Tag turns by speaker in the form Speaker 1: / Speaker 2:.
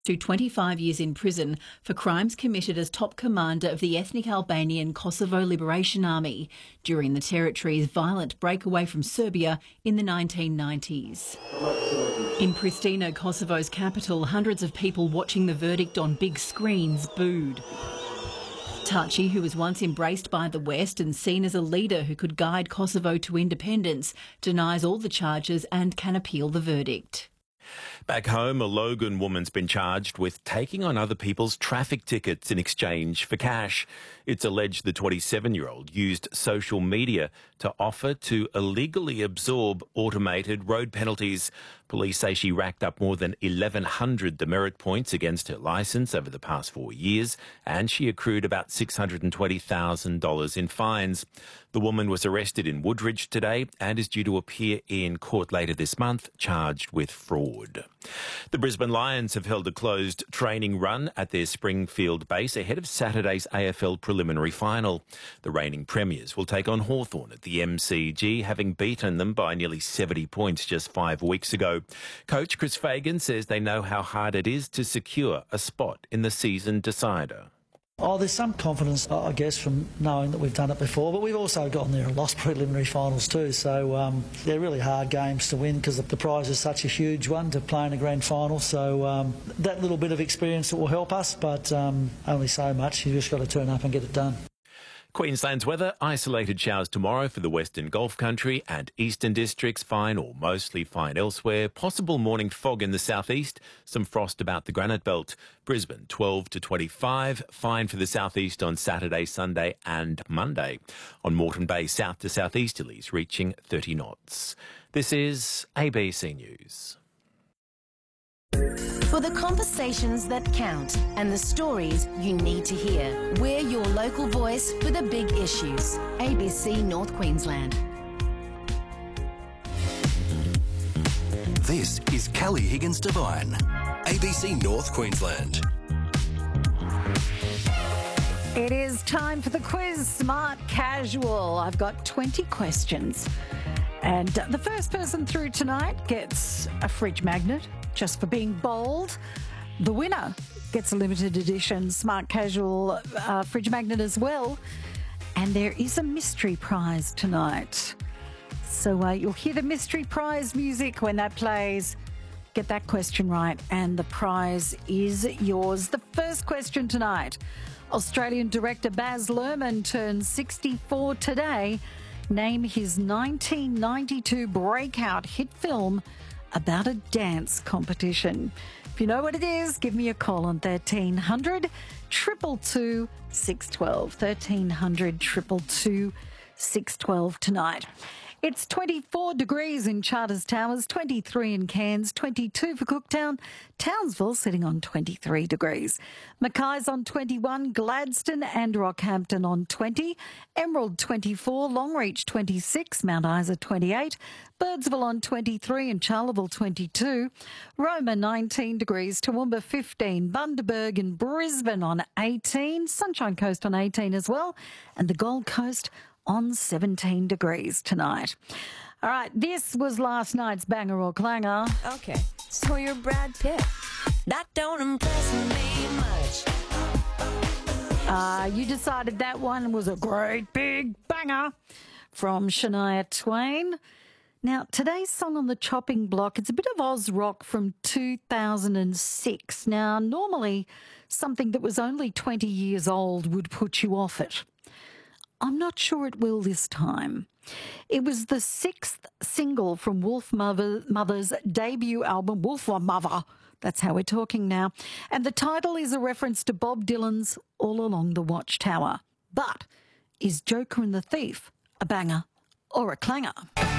Speaker 1: To 25 years in prison for crimes committed as top commander of the ethnic Albanian Kosovo Liberation Army during the territory's violent breakaway from Serbia in the 1990s. In Pristina, Kosovo's capital, hundreds of people watching the verdict on big screens booed. Taci, who was once embraced by the West and seen as a leader who could guide Kosovo to independence, denies all the charges and can appeal the verdict.
Speaker 2: Back home, a Logan woman's been charged with taking on other people's traffic tickets in exchange for cash. It's alleged the 27-year-old used social media to offer to illegally absorb automated road penalties. Police say she racked up more than 1,100 demerit points against her licence over the past 4 years, and she accrued about $620,000 in fines. The woman was arrested in Woodridge today and is due to appear in court later this month, charged with fraud. The Brisbane Lions have held a closed training run at their Springfield base ahead of Saturday's AFL preliminary final. The reigning premiers will take on Hawthorn at the MCG, having beaten them by nearly 70 points just 5 weeks ago. Coach Chris Fagan says they know how hard it is to secure a spot in the season decider.
Speaker 3: Oh, there's some confidence, I guess, from knowing that we've done it before, but we've also gotten there and lost preliminary finals too, so they're really hard games to win because the prize is such a huge one to play in a grand final, so that little bit of experience will help us, but only so much. You've just got to turn up and get it done.
Speaker 2: Queensland's weather, isolated showers tomorrow for the Western Gulf Country and Eastern Districts, fine or mostly fine elsewhere. Possible morning fog in the southeast, some frost about the Granite Belt. Brisbane 12 to 25, fine for the southeast on Saturday, Sunday and Monday. On Moreton Bay, south to southeasterlies reaching 30 knots. This is ABC News.
Speaker 4: For the conversations that count and the stories you need to hear, we're your local voice for the big issues. ABC North Queensland.
Speaker 5: This is Kelly Higgins Devine, ABC North Queensland.
Speaker 6: It is time for the quiz, Smart Casual. I've got 20 questions. And the first person through tonight gets a fridge magnet, just for being bold. The winner gets a limited edition Smart Casual fridge magnet as well. And there is a mystery prize tonight. So you'll hear the mystery prize music when that plays. Get that question right and the prize is yours. The first question tonight. Australian director Baz Luhrmann turns 64 today. Name his 1992 breakout hit film about a dance competition. If you know what it is, give me a call on 1300 222 612. 1300 222 612 tonight. It's 24 degrees in Charters Towers, 23 in Cairns, 22 for Cooktown, Townsville sitting on 23 degrees. Mackay's on 21, Gladstone and Rockhampton on 20, Emerald 24, Longreach 26, Mount Isa 28, Birdsville on 23 and Charleville 22, Roma 19 degrees, Toowoomba 15, Bundaberg and Brisbane on 18, Sunshine Coast on 18 as well, and the Gold Coast on 17 degrees tonight. All right, this was last night's banger or clanger.
Speaker 7: Okay, so you're Brad Pitt. That don't impress me much.
Speaker 6: You decided that one was a great big banger from Shania Twain. Now, today's song on the chopping block, it's a bit of Oz rock from 2006. Now, normally something that was only 20 years old would put you off it. I'm not sure it will this time. It was the 6th single from Wolfmother's debut album, Wolfmother. That's how we're talking now. And the title is a reference to Bob Dylan's All Along the Watchtower. But is Joker and the Thief a banger or a clanger?